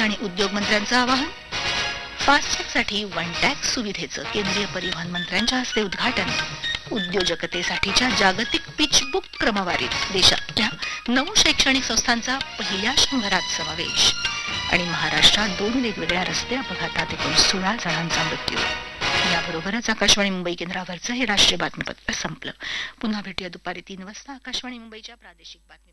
आणि उद्योग मंत्र्यांचं आवाहन. फास्टॅगसाठी वन टॅक्स सुविधेचं केंद्रीय परिवहन मंत्र्यांच्या हस्ते उद्घाटन. उद्योजकतेसाठीच्या जागतिक पिच बुक क्रमवारीत देशातल्या 9 शैक्षणिक संस्थांचा पहिल्या 100 समावेश. आणि महाराष्ट्रात 2 वेगवेगळ्या रस्ते अपघातात एकूण 16 जणांचा मृत्यू. याबरोबरच आकाशवाणी मुंबई केंद्रावरचं हे राष्ट्रीय बातमीपत्र संपलं. पुन्हा भेटूया दुपारी 3 वाजता आकाशवाणी मुंबईच्या प्रादेशिक बातमी